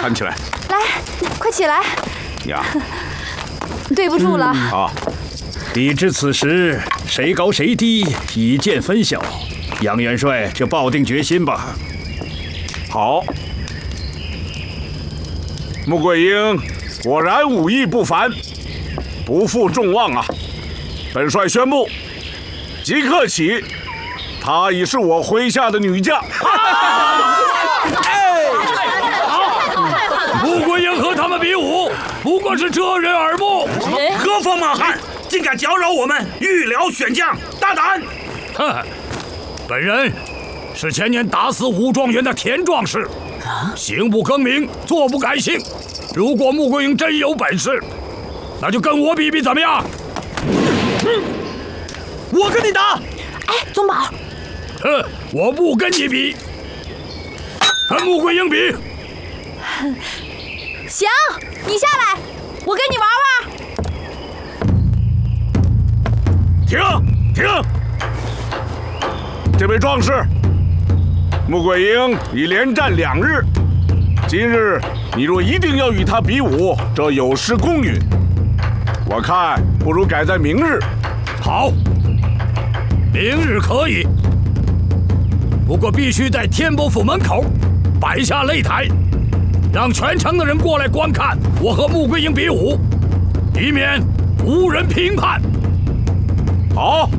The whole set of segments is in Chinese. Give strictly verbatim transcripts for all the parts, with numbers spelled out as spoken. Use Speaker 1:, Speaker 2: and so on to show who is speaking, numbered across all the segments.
Speaker 1: 站起来。
Speaker 2: 来，快起来。
Speaker 1: 呀，
Speaker 2: 对不住了。
Speaker 1: 好，
Speaker 3: 比之此时谁高谁低，以见分晓。杨元帅就抱定决心吧。
Speaker 1: 好。穆桂英果然武艺不凡，不负众望啊！本帅宣布，即刻起，她已是我麾下的女将。
Speaker 3: 穆桂英和他们比武，不过是遮人耳目。
Speaker 4: 何方马汉，竟敢搅扰我们御辽选将，大胆！
Speaker 3: 哼，本人是前年打死武状元的田壮士，行不更名，坐不改姓。如果穆桂英真有本事，那就跟我比比怎么样？
Speaker 4: 嗯，我跟你打。
Speaker 2: 哎，宗保，
Speaker 3: 哼，我不跟你比，跟穆桂英比。
Speaker 2: 行，你下来，我跟你玩玩。
Speaker 1: 停停！这位壮士，穆桂英已连战两日，今日你若一定要与他比武，这有失公允。我看不如改在明日。
Speaker 3: 好，明日可以，不过必须在天波府门口摆下擂台，让全城的人过来观看我和穆桂英比武，以免无人评判。
Speaker 1: 好，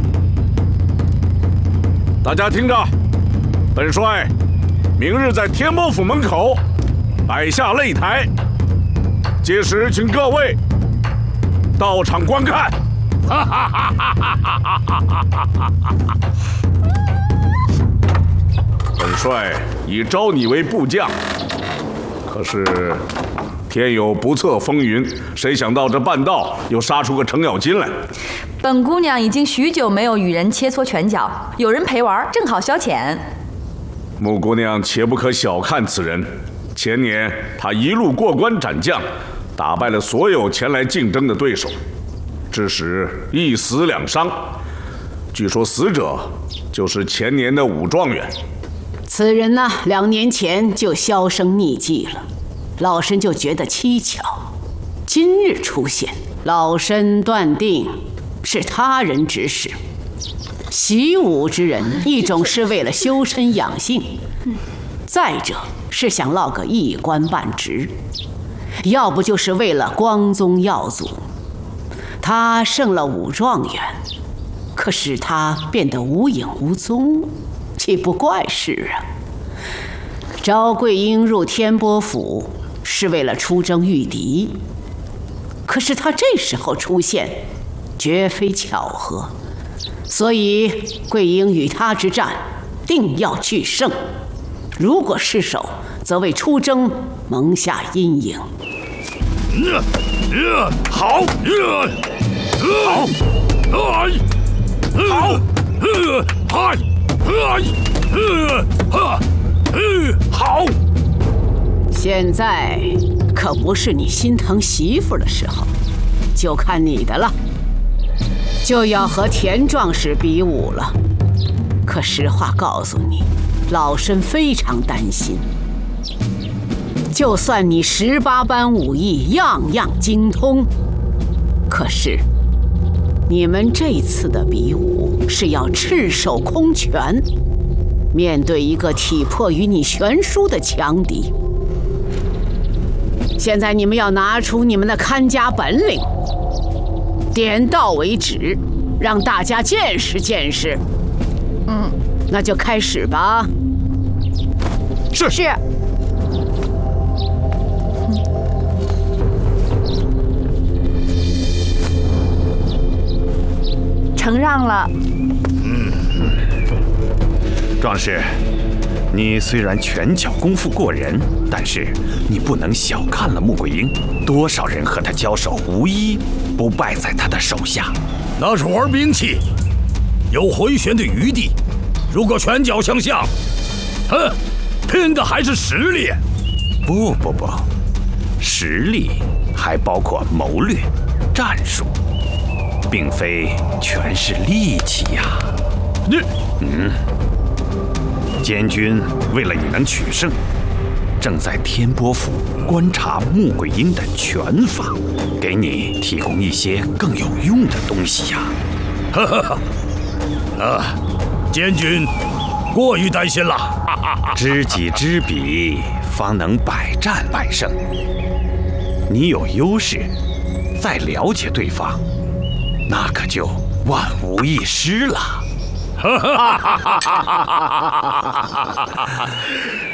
Speaker 1: 大家听着，本帅明日在天波府门口摆下擂台，届时请各位到场观看。哈哈哈哈哈哈！本帅已招你为部将，可是天有不测风云，谁想到这半道又杀出个程咬金来。
Speaker 2: 本姑娘已经许久没有与人切磋拳脚，有人陪玩，正好消遣。
Speaker 1: 穆姑娘切不可小看此人，前年她一路过关斩将，打败了所有前来竞争的对手，致使一死两伤。据说死者就是前年的武状元。
Speaker 5: 此人呢，两年前就销声匿迹了，老身就觉得蹊跷。今日出现，老身断定是他人指使。习武之人，一种是为了修身养性，再者是想落个一官半职，要不就是为了光宗耀祖。他胜了武状元，可使他变得无影无踪，岂不怪事啊？招桂英入天波府是为了出征御敌，可是他这时候出现，绝非巧合。所以桂英与他之战，定要取胜。如果失手，则为出征蒙下阴影。
Speaker 3: 好，好，好，好。
Speaker 5: 现在可不是你心疼媳妇的时候，就看你的了。就要和田壮士比武了，可实话告诉你，老身非常担心。就算你十八般武艺样样精通，可是你们这次的比武是要赤手空拳，面对一个体魄与你悬殊的强敌。现在你们要拿出你们的看家本领，点到为止，让大家见识见识。嗯，那就开始吧。
Speaker 1: 是
Speaker 2: 是。承让了。
Speaker 6: 嗯，壮士，你虽然拳脚功夫过人，但是你不能小看了穆桂英。多少人和他交手，无一不败在他的手下。
Speaker 3: 那是玩兵器，有回旋的余地。如果拳脚相向，哼，拼的还是实力。
Speaker 6: 不不不，实力还包括谋略、战术。并非全是力气呀！你，嗯，监军为了你能取胜， 正在天波府观察穆桂英的拳法，给你提供一些更有用的东西呀。
Speaker 3: 哈哈哈！啊，监军过于担心了。
Speaker 6: 知己知彼，方能百战百胜。你有优势，再了解对方，那可就万无一失了。哈哈哈哈哈哈！